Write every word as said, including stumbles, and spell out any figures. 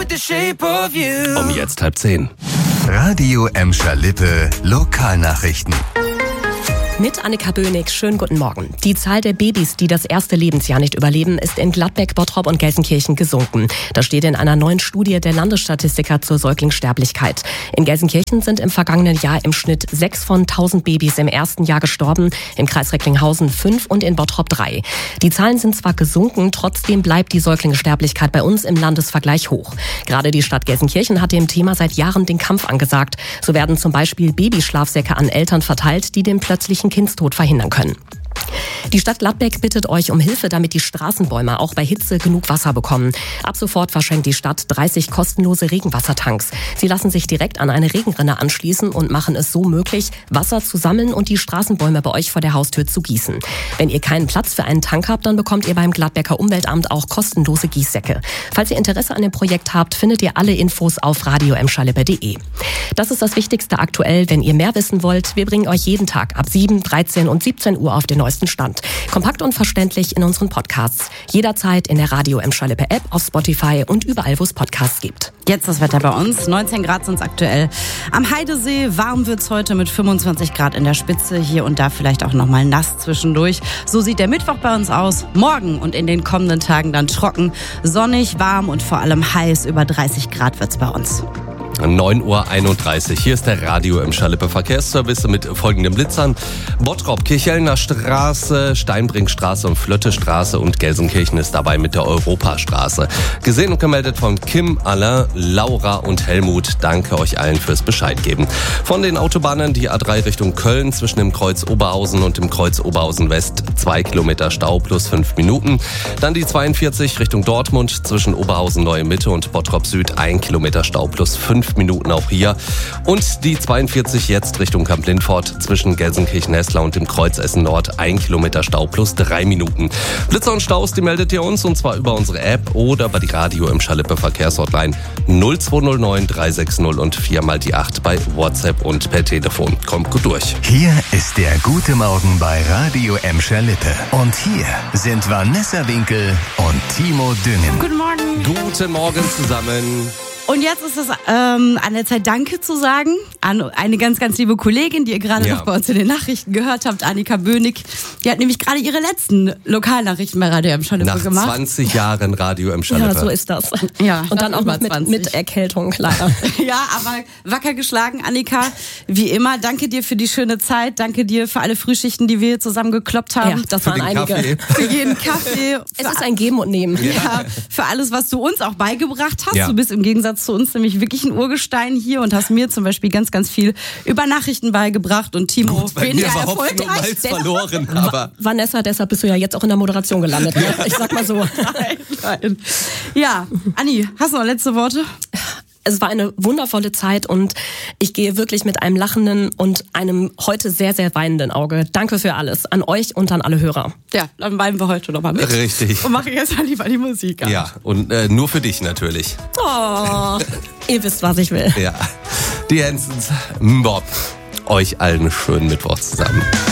the shape of you. Um jetzt halb zehn. Radio Emscher Lippe Lokalnachrichten. Mit Annika Bönig, schönen guten Morgen. Die Zahl der Babys, die das erste Lebensjahr nicht überleben, ist in Gladbeck, Bottrop und Gelsenkirchen gesunken. Das steht in einer neuen Studie der Landesstatistiker zur Säuglingssterblichkeit. In Gelsenkirchen sind im vergangenen Jahr im Schnitt sechs von tausend Babys im ersten Jahr gestorben, im Kreis Recklinghausen fünf und in Bottrop drei. Die Zahlen sind zwar gesunken, trotzdem bleibt die Säuglingssterblichkeit bei uns im Landesvergleich hoch. Gerade die Stadt Gelsenkirchen hat dem Thema seit Jahren den Kampf angesagt. So werden zum Beispiel Babyschlafsäcke an Eltern verteilt, die den plötzlichen Kindstod verhindern können. Die Stadt Gladbeck bittet euch um Hilfe, damit die Straßenbäume auch bei Hitze genug Wasser bekommen. Ab sofort verschenkt die Stadt dreißig kostenlose Regenwassertanks. Sie lassen sich direkt an eine Regenrinne anschließen und machen es so möglich, Wasser zu sammeln und die Straßenbäume bei euch vor der Haustür zu gießen. Wenn ihr keinen Platz für einen Tank habt, dann bekommt ihr beim Gladbecker Umweltamt auch kostenlose Gießsäcke. Falls ihr Interesse an dem Projekt habt, findet ihr alle Infos auf radio emscher lippe punkt de. Das ist das Wichtigste aktuell. Wenn ihr mehr wissen wollt, wir bringen euch jeden Tag ab sieben, dreizehn und siebzehn Uhr auf den neuesten Stand. Kompakt und verständlich in unseren Podcasts. Jederzeit in der Radio Emscher Lippe App, auf Spotify und überall, wo es Podcasts gibt. Jetzt das Wetter bei uns. neunzehn Grad sind es aktuell. Am Heidesee warm wird's heute mit fünfundzwanzig Grad in der Spitze. Hier und da vielleicht auch nochmal nass zwischendurch. So sieht der Mittwoch bei uns aus. Morgen und in den kommenden Tagen dann trocken, sonnig, warm und vor allem heiß. Über dreißig Grad wird's bei uns. neun Uhr einunddreißig. Hier ist der Radio Emscher Lippe Verkehrsservice mit folgenden Blitzern. Bottrop, Kirchhellner Straße, Steinbrinkstraße und Flöttestraße und Gelsenkirchen ist dabei mit der Europastraße. Gesehen und gemeldet von Kim, Alain, Laura und Helmut. Danke euch allen fürs Bescheid geben. Von den Autobahnen die A drei Richtung Köln zwischen dem Kreuz Oberhausen und dem Kreuz Oberhausen West zwei Kilometer Stau plus fünf Minuten. Dann die zweiundvierzig Richtung Dortmund zwischen Oberhausen Neue Mitte und Bottrop Süd ein Kilometer Stau plus fünf Minuten auch hier. Und die zweiundvierzig jetzt Richtung Kamp-Lindfort zwischen Gelsenkirchen-Hessler und dem Kreuz Essen Nord ein Kilometer Stau plus drei Minuten. Blitzer und Staus, die meldet ihr uns und zwar über unsere App oder bei die Radio Emscher Lippe Verkehrshotline null zwei null neun drei sechs null und vier mal die acht bei WhatsApp und per Telefon. Kommt gut durch. Hier ist der Gute Morgen bei Radio Emscher Lippe. Und hier sind Vanessa Winkel und Timo Düngen. Guten Morgen. Guten Morgen zusammen. Und jetzt ist es ähm, an der Zeit, Danke zu sagen an eine ganz, ganz liebe Kollegin, die ihr gerade Ja. noch bei uns in den Nachrichten gehört habt, Annika Bönig. Die hat nämlich gerade ihre letzten Lokalnachrichten bei Radio Emscher Lippe Nach gemacht. zwanzig Jahren Radio Emscher Lippe. Ja, so ist das. Ja, Und dann auch noch über mit, zwanzig. mit Erkältung, leider. Ja, aber wacker geschlagen, Annika. Wie immer, danke dir für die schöne Zeit. Danke dir für alle Frühschichten, die wir hier zusammen gekloppt haben. Ja, das Für waren den einige. Kaffee. Für jeden Kaffee. Es ist ein Geben und Nehmen. Ja, für alles, was du uns auch beigebracht hast. Ja. Du bist im Gegensatz zu uns nämlich wirklich ein Urgestein hier und hast mir zum Beispiel ganz, ganz viel über Nachrichten beigebracht und Timo Bei mir weniger war Hopfen und erfolgreich. Malz verloren. Aber Vanessa, deshalb bist du ja jetzt auch in der Moderation gelandet. Ne? Ich sag mal so. Nein, nein. Ja, Anni, hast du noch letzte Worte? Es war eine wundervolle Zeit und ich gehe wirklich mit einem lachenden und einem heute sehr, sehr weinenden Auge. Danke für alles. An euch und an alle Hörer. Ja, dann weinen wir heute nochmal mit. Richtig. Und mache jetzt mal lieber die Musik an. ja, und äh, nur für dich natürlich. Oh, ihr wisst, was ich will. Ja. Die Hansons, Bob. Euch allen einen schönen Mittwoch zusammen.